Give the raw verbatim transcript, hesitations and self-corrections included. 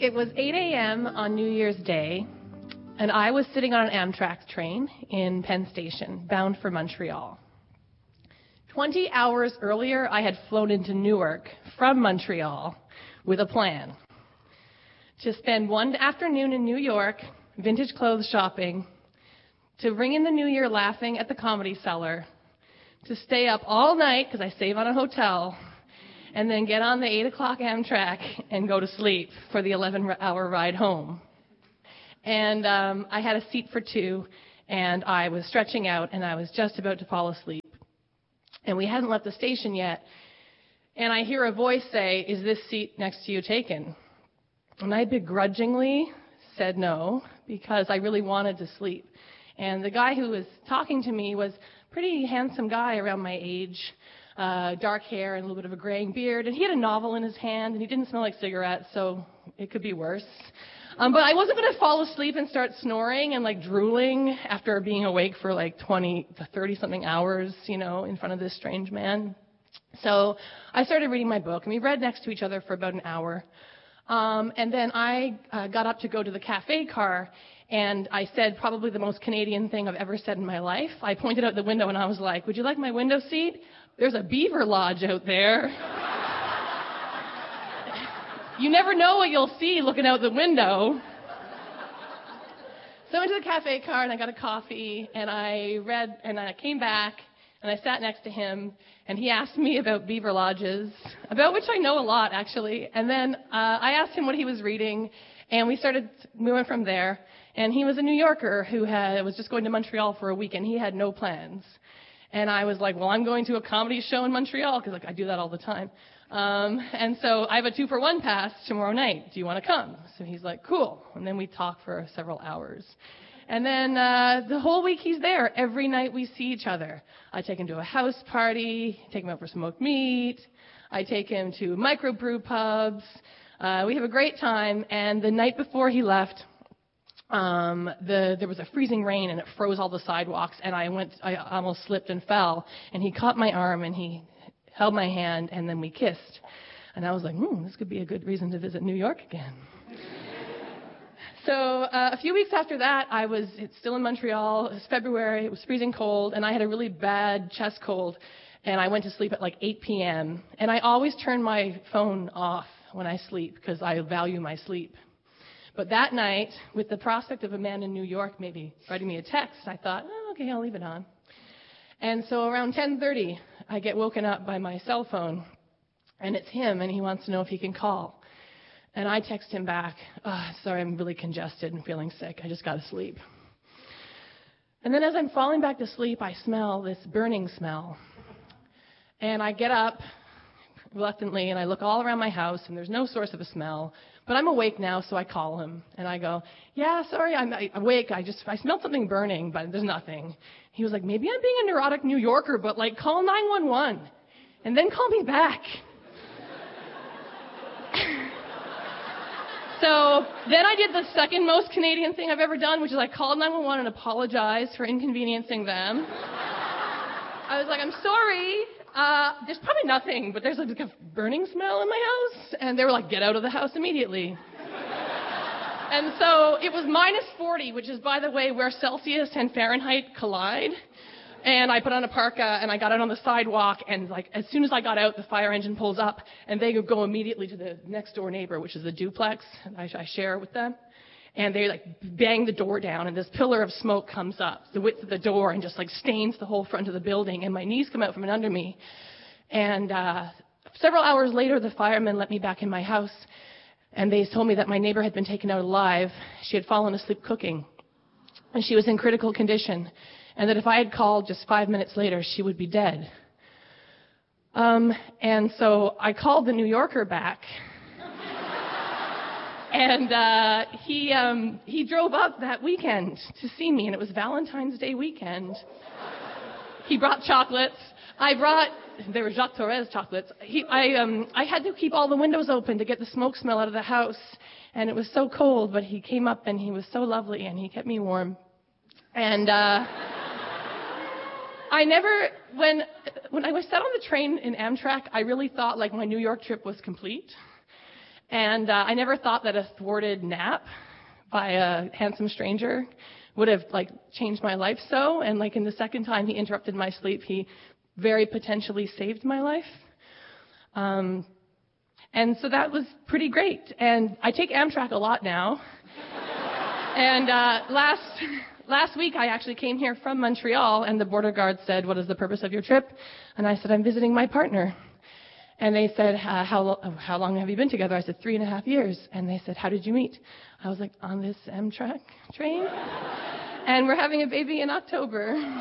It was eight a.m. on New Year's Day, and I was sitting on an Amtrak train in Penn Station, bound for Montreal. Twenty hours earlier, I had flown into Newark from Montreal with a plan to spend one afternoon in New York, vintage clothes shopping, to ring in the new year laughing at the Comedy Cellar, to stay up all night, because I save on a hotel, and then get on the eight o'clock Amtrak and go to sleep for the eleven-hour ride home. And um, I had a seat for two, and I was stretching out, and I was just about to fall asleep. And we hadn't left the station yet, and I hear a voice say, "Is this seat next to you taken?" And I begrudgingly said no, because I really wanted to sleep. And the guy who was talking to me was a pretty handsome guy around my age, uh, dark hair and a little bit of a graying beard. And he had a novel in his hand, and he didn't smell like cigarettes, so it could be worse. Um, but I wasn't going to fall asleep and start snoring and, like, drooling after being awake for, like, twenty to thirty-something hours, you know, in front of this strange man. So I started reading my book, and we read next to each other for about an hour. Um, and then I uh, got up to go to the cafe car, and I said probably the most Canadian thing I've ever said in my life. I pointed out the window, and I was like, "Would you like my window seat? There's a beaver lodge out there." You never know what you'll see looking out the window. So I went to the cafe car, and I got a coffee, and I read, and I came back, and I sat next to him, and he asked me about beaver lodges, about which I know a lot, actually. And then uh, I asked him what he was reading, and we started moving from there. And he was a New Yorker who had, was just going to Montreal for a week, and he had no plans. And I was like, well, I'm going to a comedy show in Montreal, because like, I do that all the time. Um, and so I have a two-for-one pass tomorrow night. Do you want to come? So he's like, cool. And then we talk for several hours. And then uh, the whole week he's there. Every night we see each other. I take him to a house party, take him out for smoked meat. I take him to microbrew pubs. Uh, we have a great time. And the night before he left, um, the, there was a freezing rain, and it froze all the sidewalks. And I went, I almost slipped and fell. And he caught my arm, and he held my hand, and then we kissed. And I was like, hmm, this could be a good reason to visit New York again. So uh, a few weeks after that, I was it's still in Montreal. It was February. It was freezing cold, and I had a really bad chest cold, and I went to sleep at like eight p.m. And I always turn my phone off when I sleep because I value my sleep. But that night, with the prospect of a man in New York maybe writing me a text, I thought, oh, okay, I'll leave it on. And so around ten thirty, I get woken up by my cell phone, and it's him, and he wants to know if he can call. And I text him back, oh, sorry, I'm really congested and feeling sick. I just got to sleep. And then as I'm falling back to sleep, I smell this burning smell. And I get up reluctantly, and I look all around my house, and there's no source of a smell. But I'm awake now, so I call him, and I go, yeah, sorry, I'm awake. I just, I smelled something burning, but there's nothing. He was like, maybe I'm being a neurotic New Yorker, but like call nine one one and then call me back. So then I did the second most Canadian thing I've ever done, which is I called nine one one and apologized for inconveniencing them. I was like, I'm sorry. Uh, there's probably nothing, but there's like a burning smell in my house. And they were like, get out of the house immediately. And so it was minus forty, which is, by the way, where Celsius and Fahrenheit collide. And I put on a parka, and I got out on the sidewalk, and like as soon as I got out, the fire engine pulls up, and they go immediately to the next door neighbor, which is the duplex I, I share with them. And they like bang the door down, and this pillar of smoke comes up, the width of the door, and just like stains the whole front of the building, and my knees come out from under me. And uh, several hours later, the firemen let me back in my house, and they told me that my neighbor had been taken out alive. She had fallen asleep cooking, and she was in critical condition. And that if I had called just five minutes later, she would be dead. Um, and so I called the New Yorker back. and uh, he um, he drove up that weekend to see me, and it was Valentine's Day weekend. He brought chocolates. I brought, they were Jacques Torres chocolates. He, I, um, I had to keep all the windows open to get the smoke smell out of the house. And it was so cold, but he came up, and he was so lovely, and he kept me warm. And uh, I never, when when I was sat on the train in Amtrak, I really thought like my New York trip was complete. And uh, I never thought that a thwarted nap by a handsome stranger would have like changed my life so. And like in the second time he interrupted my sleep, he very potentially saved my life. Um, and so that was pretty great. And I take Amtrak a lot now. and uh, last last week I actually came here from Montreal, and the border guard said, "What is the purpose of your trip?" And I said, "I'm visiting my partner." And they said, uh, how, how long have you been together? I said, three and a half years. And they said, how did you meet? I was like, on this Amtrak train. And we're having a baby in October.